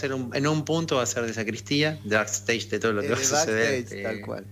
en un punto va a ser de sacristía, de backstage de todo lo que va a suceder tal cual.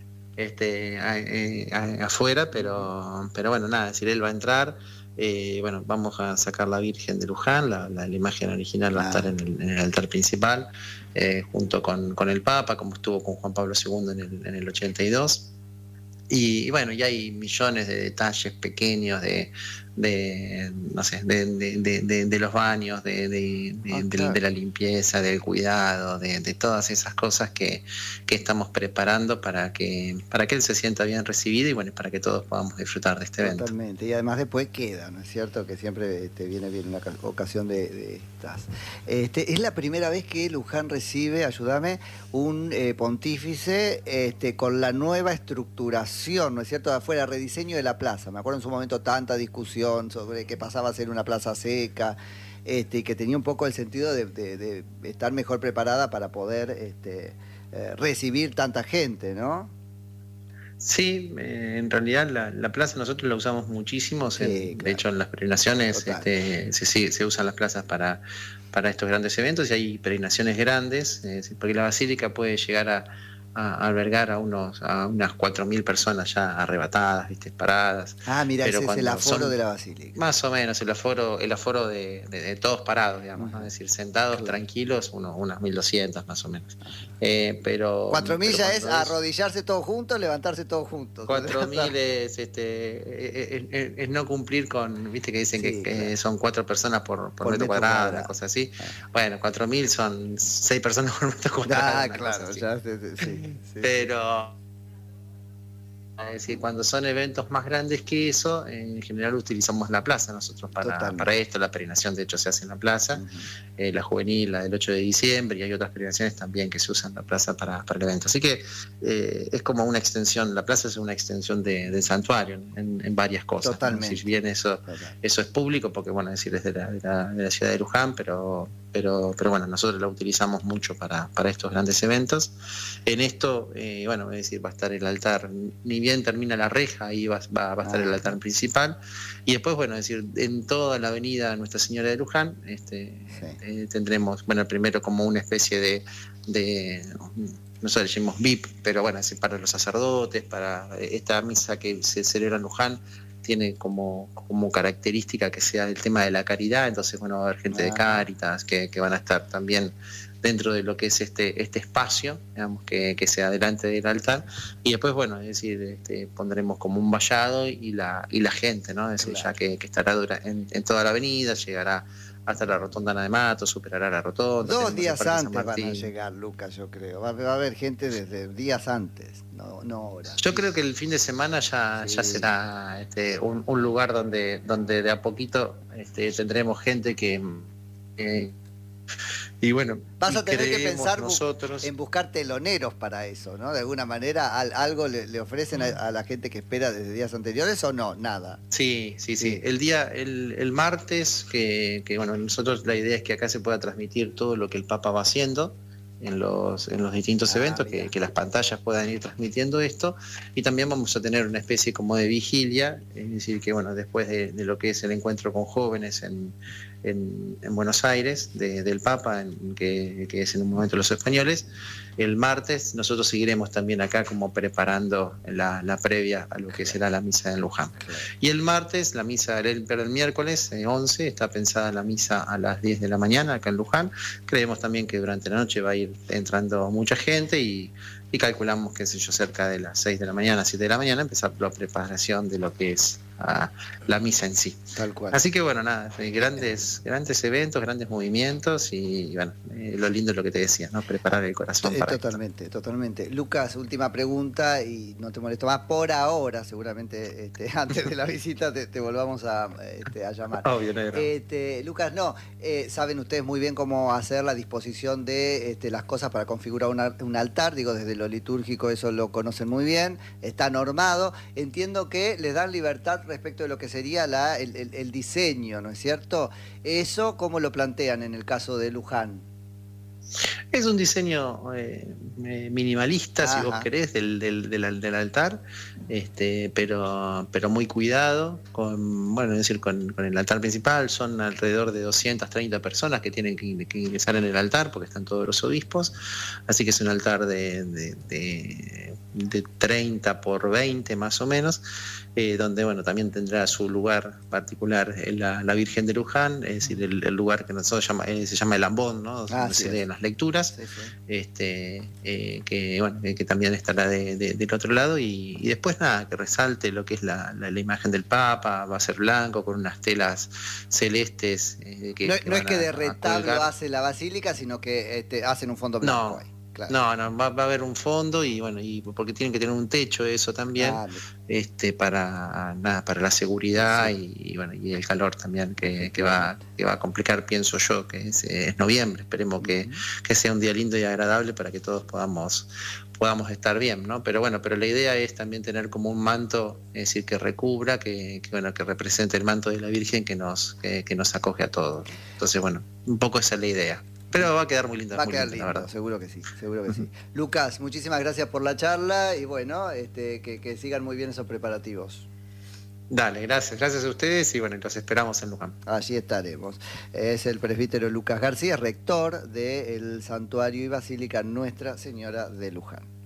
Afuera, pero bueno, nada, es decir, él va a entrar. Bueno, vamos a sacar la Virgen de Luján, la imagen original va a estar en el altar principal, junto con el Papa, como estuvo con Juan Pablo II en el 82. Y bueno, ya hay millones de detalles pequeños no sé, de los baños, de la limpieza, del cuidado, de todas esas cosas que estamos preparando para que él se sienta bien recibido y bueno, para que todos podamos disfrutar de este evento. Totalmente, y además después queda, ¿no es cierto? Que siempre viene bien una ocasión de estas. Es la primera vez que Luján recibe, ayúdame, un pontífice con la nueva estructuración, ¿no es cierto? De afuera, rediseño de la plaza. Me acuerdo en su momento tanta discusión sobre que pasaba a ser una plaza seca, y que tenía un poco el sentido de estar mejor preparada para poder recibir tanta gente, ¿no? Sí, en realidad la plaza nosotros la usamos muchísimo, Sí, de hecho en las peregrinaciones se usan las plazas para estos grandes eventos y hay peregrinaciones grandes, porque la basílica puede llegar a albergar a unas 4.000 personas ya arrebatadas, ¿viste? Paradas. Ah, mira, pero ese es el aforo son de la basílica. más o menos el aforo de todos parados, digamos, ¿no? Es decir, sentados, tranquilos, unas 1.200 más o menos. Pero 4.000 ya es arrodillarse todos juntos, levantarse todos juntos. 4.000 es no cumplir con, viste que dicen que son 4 personas por metro cuadrado, una cosa así. Bueno, 4.000 son 6 personas por metro cuadrado. Claro, ya sí. Pero es decir, cuando son eventos más grandes que eso, en general utilizamos la plaza nosotros para esto. La peregrinación de hecho se hace en la plaza, la juvenil, la del 8 de diciembre, y hay otras peregrinaciones también que se usan la plaza para el evento. Así que es como una extensión, la plaza es una extensión del santuario en varias cosas. Totalmente. ¿No? Si bien eso es público, porque bueno, es decir, es de la ciudad de Luján, pero bueno, nosotros la utilizamos mucho para estos grandes eventos. En esto, bueno, es decir, va a estar el altar, ni bien termina la reja, ahí va a estar el altar principal, y después, bueno, es decir, en toda la avenida Nuestra Señora de Luján, tendremos, bueno, primero como una especie de nosotros le decimos VIP, pero bueno, es para los sacerdotes, para esta misa que se celebra en Luján, tiene como característica que sea el tema de la caridad, entonces bueno, va a haber gente de Cáritas que van a estar también dentro de lo que es este espacio, digamos, que sea delante del altar, y después, bueno, es decir, pondremos como un vallado y la gente, ¿no? Es decir, ya que estará en toda la avenida, llegará hasta la rotonda Ana de Matos, superará la rotonda. 2 días antes van a llegar, Lucas, yo creo. Va a haber gente desde días antes, no horas. Yo creo que el fin de semana ya será un lugar donde de a poquito tendremos gente que y bueno, vas a tener que pensar nosotros en buscar teloneros para eso, ¿no? De alguna manera, algo le ofrecen a la gente que espera desde días anteriores, ¿o no? Nada. Sí. El martes, que bueno, nosotros la idea es que acá se pueda transmitir todo lo que el Papa va haciendo en los distintos eventos, que las pantallas puedan ir transmitiendo esto, y también vamos a tener una especie como de vigilia, es decir, que bueno, después de lo que es el encuentro con jóvenes en Buenos Aires del Papa, que es en un momento los españoles, el martes nosotros seguiremos también acá como preparando la previa a lo que será la misa en Luján. Y el martes, la misa, pero el miércoles 11, está pensada la misa a las 10 de la mañana acá en Luján. Creemos también que durante la noche va a ir entrando mucha gente y calculamos, qué sé yo, cerca de las 6 de la mañana, 7 de la mañana, empezar la preparación de lo que es la misa en sí. Tal cual. Así que bueno, nada, grandes eventos, grandes movimientos y bueno, lo lindo es lo que te decía, ¿no? Preparar el corazón para Totalmente. Lucas, última pregunta y no te molesto más por ahora, seguramente antes de la visita te volvamos a llamar. Obvio, no. Lucas, saben ustedes muy bien cómo hacer la disposición de las cosas para configurar un altar, digo, desde lo litúrgico eso lo conocen muy bien, está normado, entiendo que les dan libertad respecto de lo que sería el diseño, ¿no es cierto? Eso, ¿cómo lo plantean en el caso de Luján? Es un diseño minimalista, si vos Ajá. querés, del altar, pero muy cuidado, bueno, es decir, con el altar principal son alrededor de 230 personas que tienen que ingresar en el altar, porque están todos los obispos, así que es un altar de 30 por 20 más o menos, donde bueno, también tendrá su lugar particular la Virgen de Luján, es decir, el lugar que nosotros se llama el ambón, ¿no? Donde se leen las lecturas, sí, sí. que bueno, que también estará del otro lado, y después nada, que resalte lo que es la imagen del Papa, va a ser blanco con unas telas celestes No, que no es van que de a retablo colgar. hace la basílica, sino que hacen un fondo blanco No, ahí. Claro. no, va a haber un fondo y bueno, y porque tienen que tener un techo eso también, Ah, mira. para nada, para la seguridad Sí, y bueno, y el calor también efectivamente. que va a complicar, pienso yo, que es noviembre. Esperemos que sea un día lindo y agradable para que todos podamos estar bien, ¿no? Pero bueno, pero la idea es también tener como un manto, es decir, que recubra, bueno, que represente el manto de la Virgen que nos acoge a todos. Entonces, bueno, un poco esa es la idea. Pero va a quedar Va a muy quedar lindo, la lindo, verdad. seguro que sí, seguro que Ujú. sí. Lucas, muchísimas gracias por la charla y bueno, que sigan muy bien esos preparativos. Dale, gracias a ustedes y bueno, los esperamos en Luján. Allí estaremos. Es el presbítero Lucas García, rector del Santuario y Basílica Nuestra Señora de Luján.